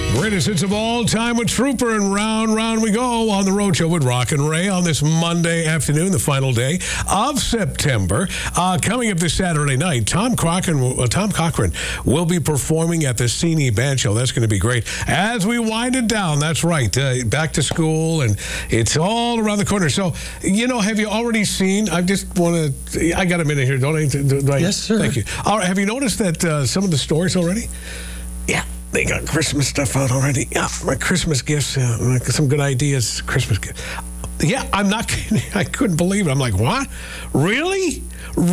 Greatest hits of all time with Trooper, and round we go on the Road Show with Rock and Ray on this Monday afternoon, the final day of September. Coming up this Saturday night, Tom Cochran will be performing at the Cine Band Show. That's going to be great. As we wind it down, that's right, back to school, and it's all around the corner. So, have you already seen, I got a minute here, don't I? Yes, sir. Thank you. All right, have you noticed that some of the stores already? Yeah. They got Christmas stuff out already. Yeah, my Christmas gifts. Some good ideas. Christmas gifts. Yeah, I'm not kidding. I couldn't believe it. I'm like, what? Really?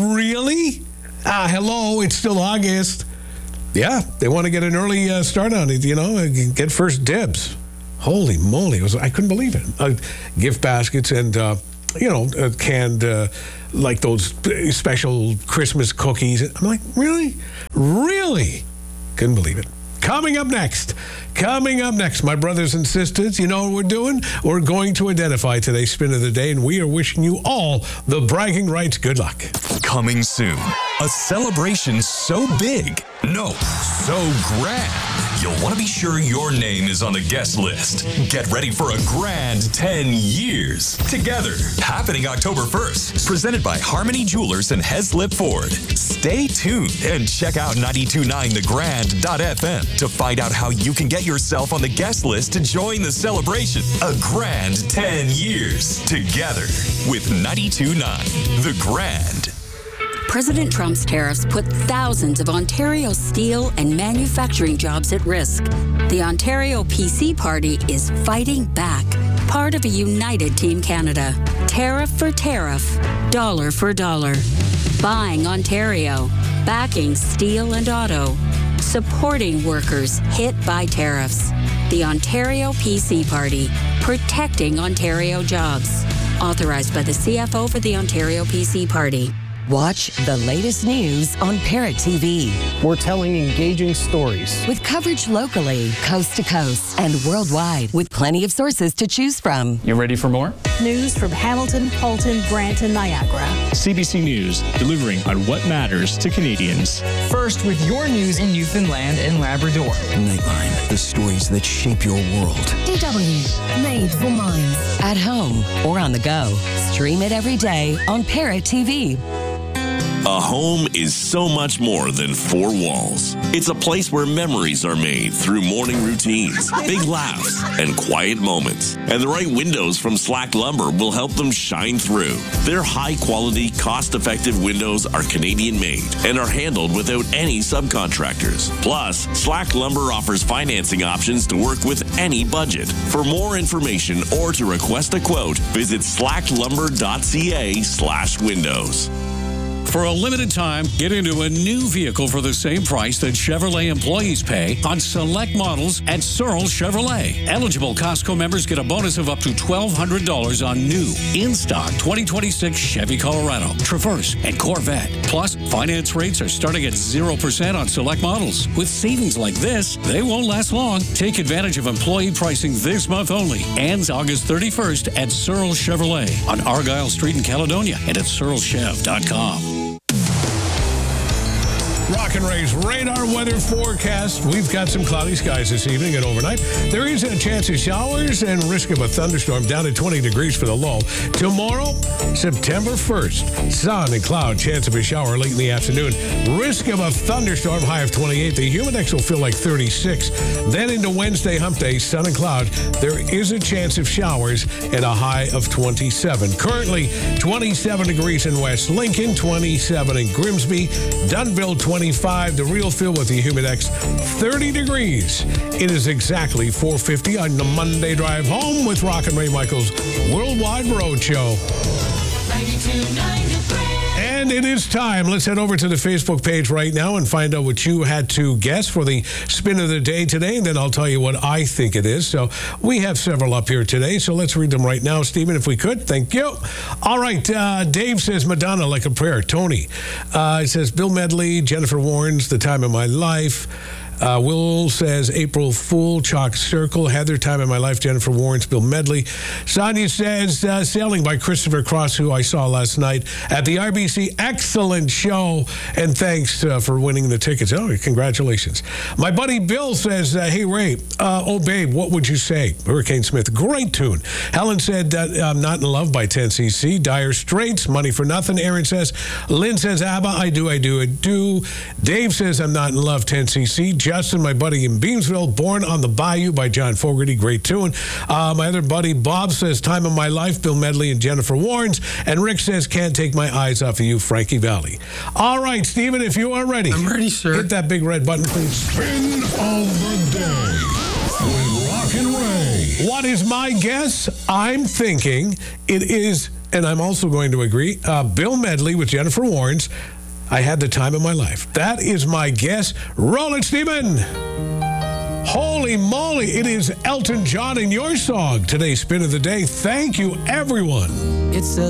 Hello, it's still August. Yeah, they want to get an early start on it, get first dibs. Holy moly. I couldn't believe it. Gift baskets and, canned, like those special Christmas cookies. I'm like, really? Couldn't believe it. Coming up next, my brothers and sisters, you know what we're doing? We're going to identify today's spin of the day, and we are wishing you all the bragging rights. Good luck. Coming soon, a celebration so big, no, so grand, you'll want to be sure your name is on the guest list. Get ready for a grand 10 years together, happening October 1st. Presented by Harmony Jewelers and Heslip Ford. Stay tuned and check out 929thegrand.fm to find out how you can get yourself on the guest list to join the celebration. A grand 10 years together with 92.9 The Grand. President Trump's tariffs put thousands of Ontario steel and manufacturing jobs at risk. The Ontario PC Party is fighting back, part of a united Team Canada. Tariff for tariff, dollar for dollar. Buying Ontario, backing steel and auto, supporting workers hit by tariffs. The Ontario PC Party, protecting Ontario jobs. Authorized by the CFO for the Ontario PC Party. Watch the latest news on Parrot TV. We're telling engaging stories. With coverage locally, coast to coast, and worldwide, with plenty of sources to choose from. You ready for more? News from Hamilton, Halton, Brant, and Niagara. CBC News, delivering on what matters to Canadians. First with your news in Newfoundland and Labrador. Nightline, the stories that shape your world. DW, made for minds. At home or on the go. Stream it every day on Parrot TV. A home is so much more than four walls. It's a place where memories are made through morning routines, big laughs, and quiet moments. And the right windows from Slack Lumber will help them shine through. Their high-quality, cost-effective windows are Canadian-made and are handled without any subcontractors. Plus, Slack Lumber offers financing options to work with any budget. For more information or to request a quote, visit slacklumber.ca/windows. For a limited time, get into a new vehicle for the same price that Chevrolet employees pay on select models at Searle Chevrolet. Eligible Costco members get a bonus of up to $1,200 on new, in-stock 2026 Chevy Colorado, Traverse, and Corvette. Plus, finance rates are starting at 0% on select models. With savings like this, they won't last long. Take advantage of employee pricing this month only. Ends August 31st at Searle Chevrolet on Argyle Street in Caledonia and at searlechev.com. Rock and Ray's radar weather forecast. We've got some cloudy skies this evening and overnight. There is a chance of showers and risk of a thunderstorm down at 20 degrees for the low. Tomorrow, September 1st, sun and cloud, chance of a shower late in the afternoon. Risk of a thunderstorm, high of 28. The humidex will feel like 36. Then into Wednesday, hump day, sun and cloud. There is a chance of showers and a high of 27. Currently, 27 degrees in West Lincoln, 27 in Grimsby, Dunnville, 25, the real feel with the humidex, 30 degrees. It is exactly 4:50 on the Monday drive home with Rock and Ray Michaels Worldwide Road Show. 92.9 The Grand. And it is time. Let's head over to the Facebook page right now and find out what you had to guess for the spin of the day today, and then I'll tell you what I think it is. So we have several up here today, so let's read them right now, Stephen, if we could. Thank you. All right. Dave says Madonna, Like a Prayer. Tony says Bill Medley, Jennifer Warnes, The Time of My Life. Will says April Fool, Chalk Circle. Heather, Time in My Life, Jennifer Warren's, Bill Medley. Sonia says Sailing by Christopher Cross, who I saw last night at the RBC. Excellent show, and thanks for winning the tickets. Oh, congratulations. My buddy Bill says, hey, Ray, oh, babe, what would you say? Hurricane Smith, great tune. Helen said, I'm Not in Love by 10cc. Dire Straits, Money for Nothing. Aaron says, Lynn says, ABBA, I do. Dave says, I'm Not in Love, 10cc. Justin, my buddy in Beamsville, Born on the Bayou by John Fogerty, great tune. My other buddy Bob says, Time of My Life, Bill Medley and Jennifer Warnes. And Rick says, Can't Take My Eyes Off of You, Frankie Valli. All right, Stephen, if you are ready. I'm ready, sir. Hit that big red button, please. Spin of the day with Rock and Ray. What is my guess? I'm thinking it is, and I'm also going to agree, Bill Medley with Jennifer Warnes. I Had the Time of My Life. That is my guess. Roll it, Stephen. Holy moly, it is Elton John and your song. Today's Spin of the Day. Thank you, everyone. It's a